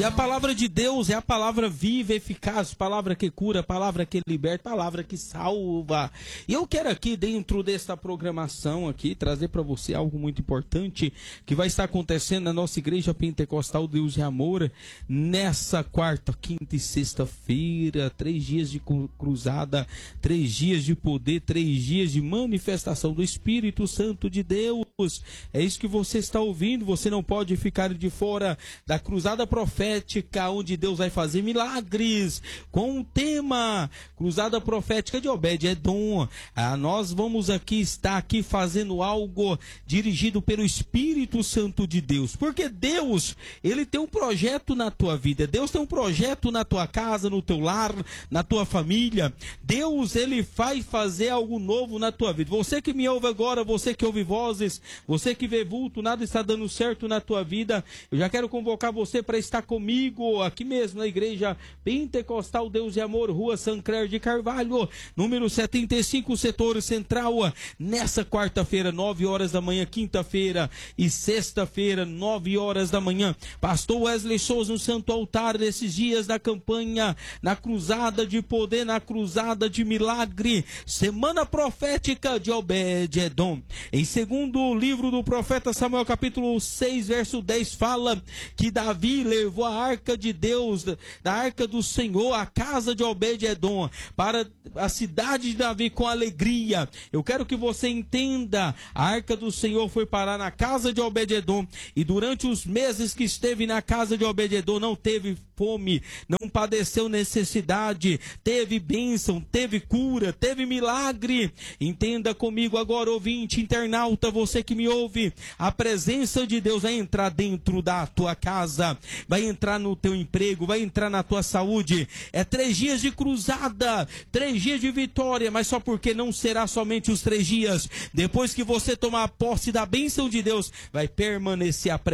E a palavra de Deus é a palavra viva, eficaz, palavra que cura, palavra que liberta, palavra que salva. E eu quero aqui, dentro desta programação aqui, trazer para você algo muito importante que vai estar acontecendo na nossa Igreja Pentecostal Deus e Amor nessa quarta, quinta e sexta-feira, 3 dias de cruzada, 3 dias de poder, 3 dias de manifestação do Espírito Santo de Deus. É isso que você está ouvindo, você não pode ficar de fora da cruzada profética, onde Deus vai fazer milagres, com o tema Cruzada Profética de Obed-Edom. Nós vamos estar aqui fazendo algo dirigido pelo Espírito Santo de Deus, porque Deus, Ele tem um projeto na tua vida, Deus tem um projeto na tua casa, no teu lar, na tua família. Deus, Ele vai fazer algo novo na tua vida. Você que me ouve agora, você que ouve vozes, você que vê vulto, nada está dando certo na tua vida, eu já quero convocar você para estar comigo aqui mesmo na Igreja Pentecostal Deus e Amor, Rua Sancler de Carvalho, número 75, setor central, nessa quarta-feira, 9 horas da manhã, quinta-feira e sexta-feira, 9 horas da manhã. Pastor Wesley Souza no Santo Altar, nesses dias da campanha, na cruzada de poder, na cruzada de milagre, semana profética de Obed-Edom. Em segundo livro do profeta Samuel, capítulo 6, verso 10, fala que Davi levou a arca de Deus, da arca do Senhor, a casa de Obed-Edom, para a cidade de Davi com alegria. Eu quero que você entenda, a arca do Senhor foi parar na casa de Obed-Edom, e durante os meses que esteve na casa de Obed-Edom, não teve fome, não padeceu necessidade, teve bênção, teve cura, teve milagre. Entenda comigo agora, ouvinte, internauta, você que me ouve, a presença de Deus vai entrar dentro da tua casa, vai entrar no teu emprego, vai entrar na tua saúde. É 3 dias de cruzada, 3 dias de vitória, mas só porque não será somente os 3 dias. Depois que você tomar posse da bênção de Deus, vai permanecer a presença